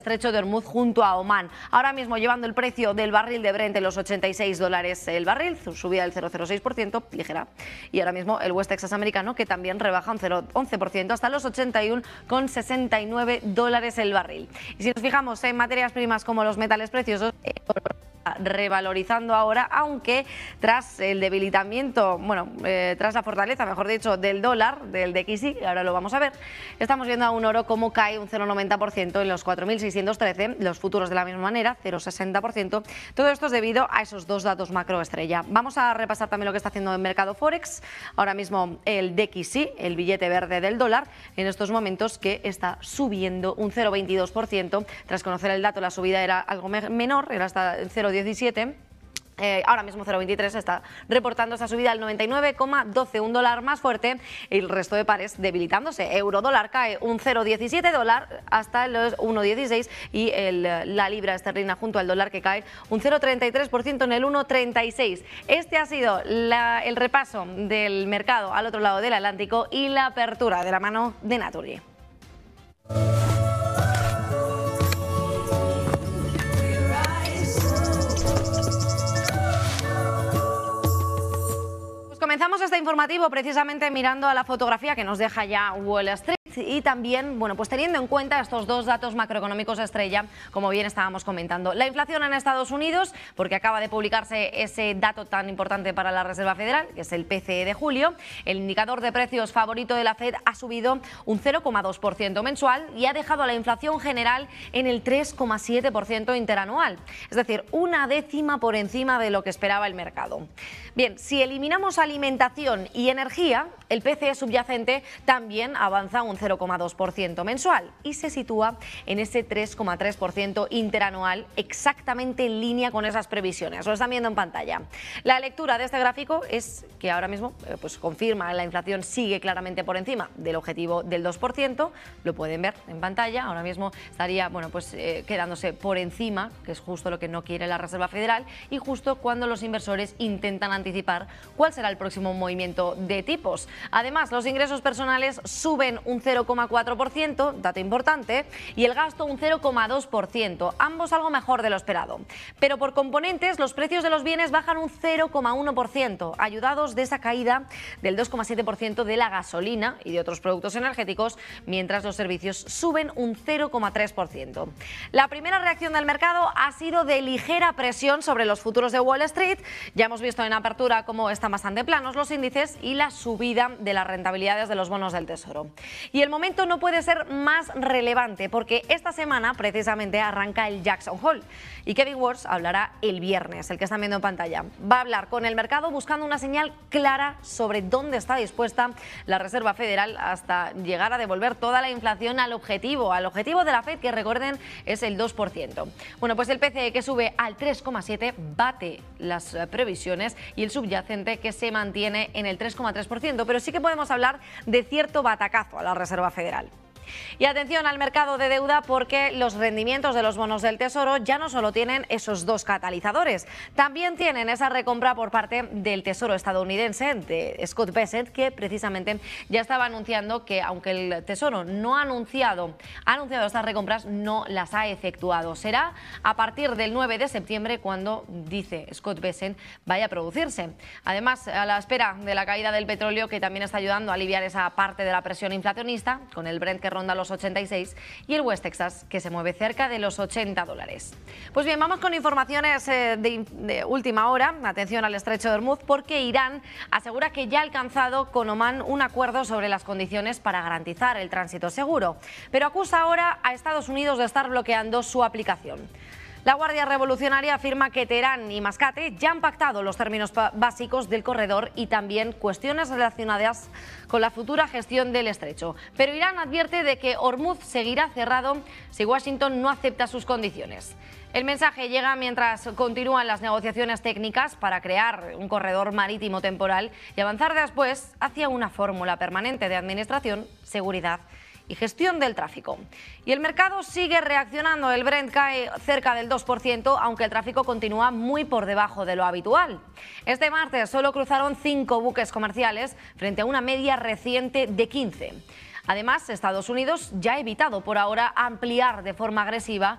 Estrecho de Hormuz junto a Omán. Ahora mismo llevando el precio del barril de Brent en los $86 el barril, subida del 0,06%, ligera. Y ahora mismo el West Texas americano, que también rebaja un 0,11% hasta los $81,69 el barril. Y si nos fijamos en materias primas como los metales preciosos, revalorizando ahora, aunque tras el debilitamiento, tras la fortaleza, mejor dicho, del dólar, del DXY, ahora lo vamos a ver, estamos viendo a un oro como cae un 0,90% en los 4.613, los futuros de la misma manera, 0,60%. Todo esto es debido a esos dos datos macroestrella. Vamos a repasar también lo que está haciendo el mercado Forex. Ahora mismo el DXY, el billete verde del dólar, en estos momentos que está subiendo un 0,22%. Tras conocer el dato, la subida era algo menor, era hasta 0,17%. Ahora mismo 0,23 está reportando esa subida al 99,12, un dólar más fuerte, el resto de pares debilitándose. Euro dólar cae un 0,17 dólar hasta los 1,16 y la libra esterlina junto al dólar que cae un 0,33% en el 1,36. Este ha sido el repaso del mercado al otro lado del Atlántico y la apertura de la mano de Naturgy. Comenzamos este informativo precisamente mirando a la fotografía que nos deja ya Wall Street y también, pues teniendo en cuenta estos dos datos macroeconómicos estrella, como bien estábamos comentando. La inflación en Estados Unidos, porque acaba de publicarse ese dato tan importante para la Reserva Federal, que es el PCE de julio. El indicador de precios favorito de la Fed ha subido un 0,2% mensual y ha dejado a la inflación general en el 3,7% interanual. Es decir, una décima por encima de lo que esperaba el mercado. Bien, si eliminamos alimentación y energía, el PCE subyacente también avanza un 0,2% mensual y se sitúa en ese 3,3% interanual, exactamente en línea con esas previsiones. Lo están viendo en pantalla. La lectura de este gráfico es que ahora mismo confirma que la inflación sigue claramente por encima del objetivo del 2%. Lo pueden ver en pantalla. Ahora mismo estaría quedándose por encima, que es justo lo que no quiere la Reserva Federal y justo cuando los inversores intentan anticipar cuál será el próximo movimiento de tipos. Además, los ingresos personales suben un 0,4%, dato importante, y el gasto un 0,2%, ambos algo mejor de lo esperado. Pero por componentes, los precios de los bienes bajan un 0,1%, ayudados de esa caída del 2,7% de la gasolina y de otros productos energéticos, mientras los servicios suben un 0,3%. La primera reacción del mercado ha sido de ligera presión sobre los futuros de Wall Street. Ya hemos visto en apertura cómo están bastante planos los índices y la subida de las rentabilidades de los bonos del Tesoro. Y el momento no puede ser más relevante porque esta semana precisamente arranca el Jackson Hole y Kevin Warsh hablará el viernes, el que están viendo en pantalla. Va a hablar con el mercado buscando una señal clara sobre dónde está dispuesta la Reserva Federal hasta llegar a devolver toda la inflación al objetivo de la Fed, que recuerden es el 2%. Pues el PCE, que sube al 3,7%, bate las previsiones y el subyacente, que se mantiene en el 3,3%, pero sí que podemos hablar de cierto batacazo a la Reserva Federal. Y atención al mercado de deuda, porque los rendimientos de los bonos del Tesoro ya no solo tienen esos dos catalizadores, también tienen esa recompra por parte del Tesoro estadounidense, de Scott Bessent, que precisamente ya estaba anunciando que, aunque el Tesoro no ha anunciado estas recompras, no las ha efectuado. Será a partir del 9 de septiembre cuando, dice Scott Bessent, vaya a producirse. Además, a la espera de la caída del petróleo, que también está ayudando a aliviar esa parte de la presión inflacionista, con el Brent que ronda los 86 y el West Texas que se mueve cerca de los $80. Pues bien, vamos con informaciones de última hora. Atención al estrecho de Hormuz, porque Irán asegura que ya ha alcanzado con Omán un acuerdo sobre las condiciones para garantizar el tránsito seguro, pero acusa ahora a Estados Unidos de estar bloqueando su aplicación. La Guardia Revolucionaria afirma que Teherán y Mascate ya han pactado los términos básicos del corredor y también cuestiones relacionadas con la futura gestión del estrecho. Pero Irán advierte de que Hormuz seguirá cerrado si Washington no acepta sus condiciones. El mensaje llega mientras continúan las negociaciones técnicas para crear un corredor marítimo temporal y avanzar después hacia una fórmula permanente de administración, seguridad y gestión del tráfico. Y el mercado sigue reaccionando. El Brent cae cerca del 2%, aunque el tráfico continúa muy por debajo de lo habitual. Este martes solo cruzaron 5 buques comerciales frente a una media reciente de 15. Además, Estados Unidos ya ha evitado por ahora ampliar de forma agresiva